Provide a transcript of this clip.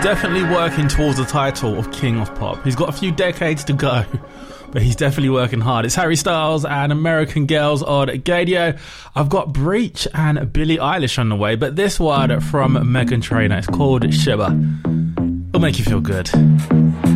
definitely working towards the title of King of Pop. He's got a few decades to go, but he's definitely working hard. It's Harry Styles and American Girls on Gadio. I've got Breach and Billie Eilish on the way, but this one from Meghan Trainor, it's called Shiver. It'll make you feel good.